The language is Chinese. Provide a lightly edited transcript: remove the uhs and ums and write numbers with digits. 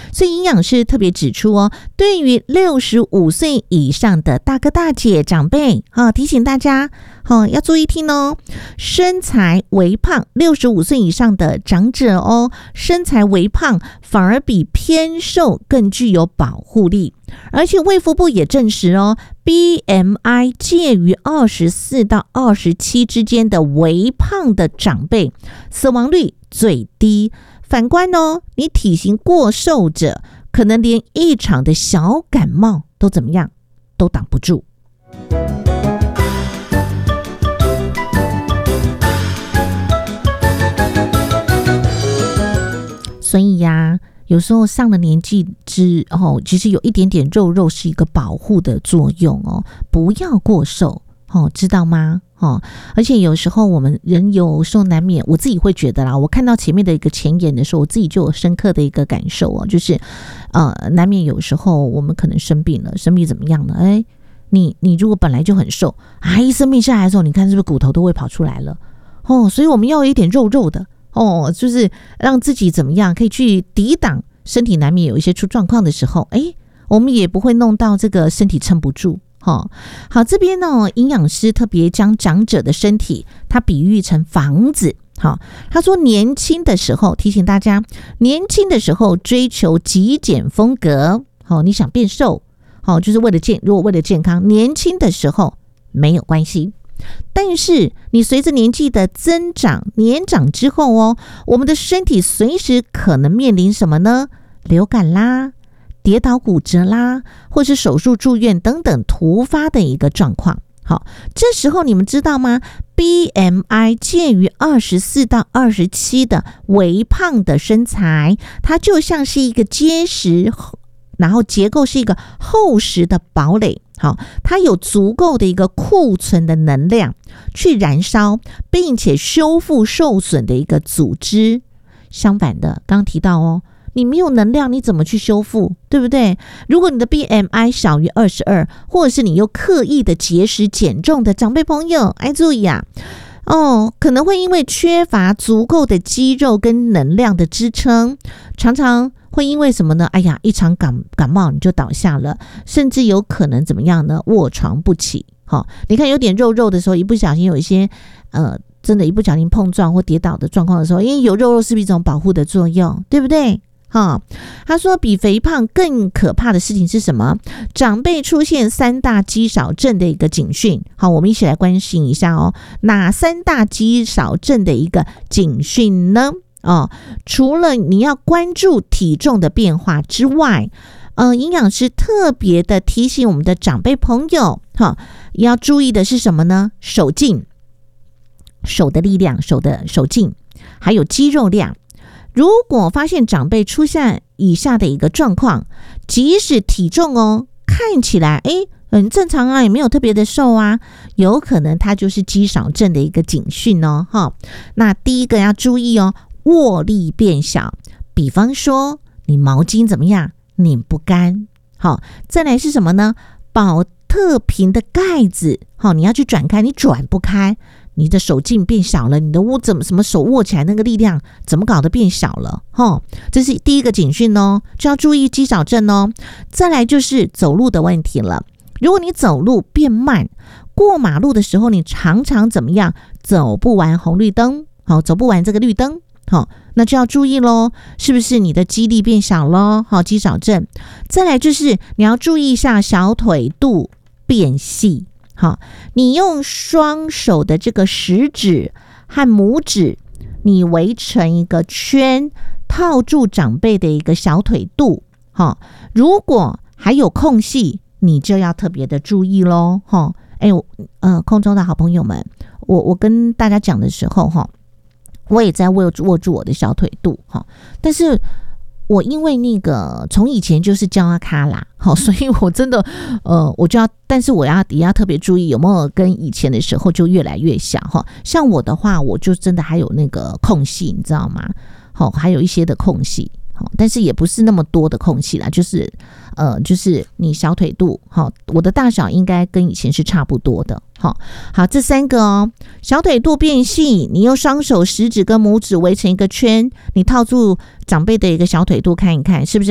所以营养师特别指出哦，对于65岁以上的大哥大姐长辈提醒大家要注意听哦，身材微胖65岁以上的长者哦，身材微胖反而比偏瘦更具有保护力。而且卫福部也证实哦， BMI 介于24到27之间的微胖的长辈死亡率最低。反观哦，你体型过瘦者，可能连一场的小感冒都怎么样，都挡不住。所以呀，有时候上了年纪之后，其实有一点点肉是一个保护的作用哦，不要过瘦知道吗？而且有时候我们人有时候难免，我自己会觉得啦，我看到前面的一个前言的时候，我自己就有深刻的一个感受哦，就是难免有时候我们可能生病了，生病怎么样呢？你如果本来就很瘦一生病下来的时候，你看是不是骨头都会跑出来了所以我们要有一点肉的就是让自己怎么样可以去抵挡身体难免有一些出状况的时候，我们也不会弄到这个身体撑不住。好，这边呢，营养师特别将长者的身体他比喻成房子。他说年轻的时候，提醒大家，年轻的时候追求极简风格，你想变瘦，就是如果为了健康，年轻的时候没有关系。但是你随着年纪的增长，年长之后我们的身体随时可能面临什么呢？流感啦，跌倒骨折啦，或是手术住院等等突发的一个状况。好，这时候你们知道吗？ BMI 介于24到27的微胖的身材，它就像是一个结实，然后结构是一个厚实的堡垒。好，它有足够的一个库存的能量去燃烧并且修复受损的一个组织。相反的，刚提到你没有能量，你怎么去修复，对不对？如果你的 BMI 小于22，或者是你又刻意的节食减重的长辈朋友，注意可能会因为缺乏足够的肌肉跟能量的支撑，常常会因为什么呢？一场感冒你就倒下了，甚至有可能怎么样呢？卧床不起。你看有点肉的时候，一不小心有一些真的一不小心碰撞或跌倒的状况的时候，因为有肉是一种保护的作用，对不对？他说比肥胖更可怕的事情是什么？长辈出现3大肌少症的一个警讯。好，我们一起来关心一下哪3大肌少症的一个警讯呢？除了你要关注体重的变化之外，营养师特别的提醒我们的长辈朋友要注意的是什么呢？手劲，手的力量，手劲，还有肌肉量。如果发现长辈出现以下的一个状况，即使体重看起来很正常也没有特别的瘦有可能它就是肌少症的一个警讯那第一个要注意握力变小，比方说你毛巾怎么样拧不干。再来是什么呢？保特瓶的盖子你要去转开，你转不开，你的手劲变小了，你的什么手握起来那个力量怎么搞得变小了这是第一个警讯就要注意肌少症再来就是走路的问题了。如果你走路变慢，过马路的时候你常常怎么样？走不完红绿灯，走不完这个绿灯，那就要注意咯，是不是你的肌力变小咯？肌少症。再来就是你要注意一下小腿肚变细。你用双手的这个食指和拇指，你围成一个圈，套住长辈的一个小腿肚。如果还有空隙，你就要特别的注意咯。空中的好朋友们，我跟大家讲的时候我也在握住我的小腿肚但是我因为那个从以前就是教阿卡啦所以我真的我就要，但是也要特别注意有没有跟以前的时候就越来越小像我的话，我就真的还有那个空隙，你知道吗？还有一些的空隙，但是也不是那么多的空隙啦，就是你小腿肚我的大小应该跟以前是差不多的。好，这3个小腿肚变细，你用双手食指跟拇指围成一个圈，你套住长辈的一个小腿肚看一看，是不是